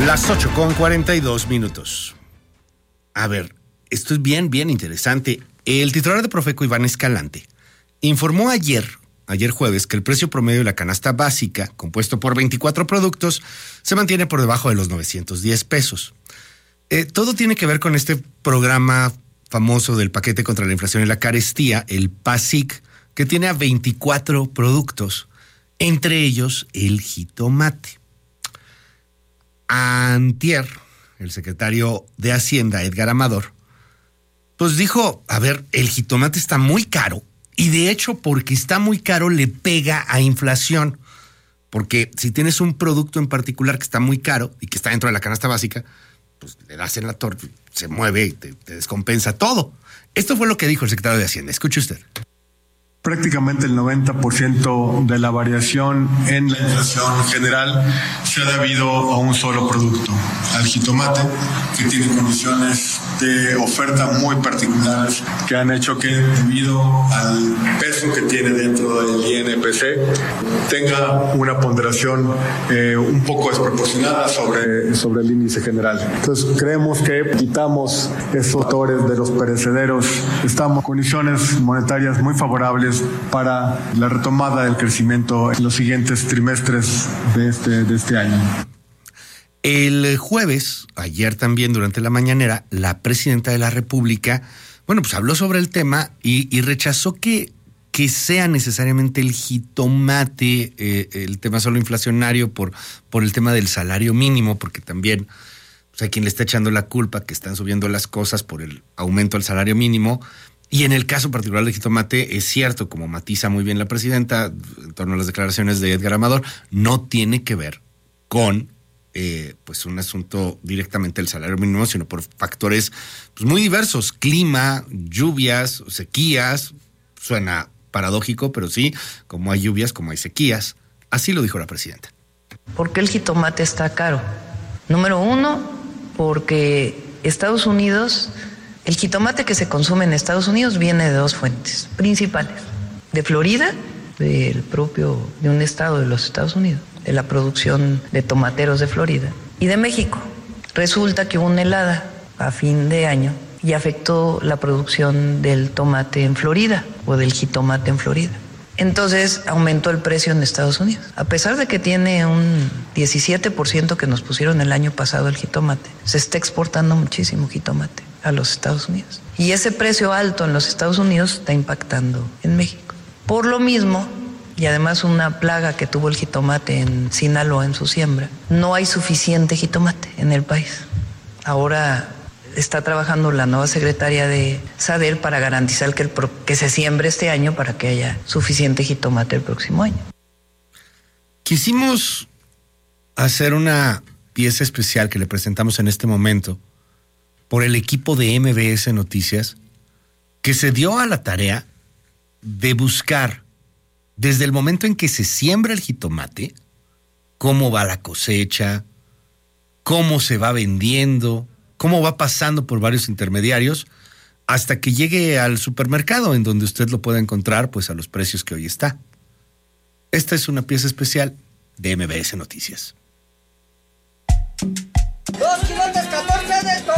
Las 8:42. A ver, esto es bien interesante. El titular de Profeco, Iván Escalante, informó ayer jueves, que el precio promedio de la canasta básica, compuesto por 24 productos, se mantiene por debajo de los 910 pesos. Todo tiene que ver con este programa famoso del paquete contra la inflación y la carestía, el PASIC, que tiene a 24 productos, entre ellos el jitomate. Antier, el secretario de Hacienda, Edgar Amador, pues dijo, a ver, el jitomate está muy caro, y de hecho, porque está muy caro, le pega a inflación. Porque si tienes un producto en particular que está muy caro y que está dentro de la canasta básica, pues le das en la torta, se mueve y te descompensa todo. Esto fue lo que dijo el secretario de Hacienda. Escuche usted. Prácticamente el 90% de la variación en la inflación general se ha debido a un solo producto, al jitomate, que tiene condiciones de oferta muy particulares que han hecho que, debido al peso que tiene dentro del INPC, tenga una ponderación un poco desproporcionada sobre el índice general. Entonces creemos que quitamos esos factores de los perecederos, estamos en condiciones monetarias muy favorables para la retomada del crecimiento en los siguientes trimestres de este año. El jueves, ayer también durante la mañanera, la presidenta de la República, pues habló sobre el tema y rechazó que sea necesariamente el jitomate el tema solo inflacionario por el tema del salario mínimo, porque también hay quien le está echando la culpa que están subiendo las cosas por el aumento del salario mínimo. Y en el caso particular del jitomate, es cierto, como matiza muy bien la presidenta, en torno a las declaraciones de Edgar Amador, no tiene que ver con un asunto directamente del salario mínimo, sino por factores muy diversos: clima, lluvias, sequías. Suena paradójico, pero sí, como hay lluvias, como hay sequías. Así lo dijo la presidenta. ¿Por qué el jitomate está caro? Número uno, porque Estados Unidos... El jitomate que se consume en Estados Unidos viene de dos fuentes principales: de Florida, de un estado de los Estados Unidos, de la producción de tomateros de Florida, y de México. Resulta que hubo una helada a fin de año y afectó la producción del tomate en Florida, o del jitomate en Florida. Entonces aumentó el precio en Estados Unidos. A pesar de que tiene un 17% que nos pusieron el año pasado el jitomate, se está exportando muchísimo jitomate a los Estados Unidos. Y ese precio alto en los Estados Unidos está impactando en México. Por lo mismo, y además una plaga que tuvo el jitomate en Sinaloa en su siembra, no hay suficiente jitomate en el país. Ahora está trabajando la nueva secretaria de SADER para garantizar que se siembre este año para que haya suficiente jitomate el próximo año. Quisimos hacer una pieza especial que le presentamos en este momento por el equipo de MBS Noticias, que se dio a la tarea de buscar, desde el momento en que se siembra el jitomate, cómo va la cosecha, cómo se va vendiendo, cómo va pasando por varios intermediarios, hasta que llegue al supermercado, en donde usted lo pueda encontrar a los precios que hoy está. Esta es una pieza especial de MBS Noticias.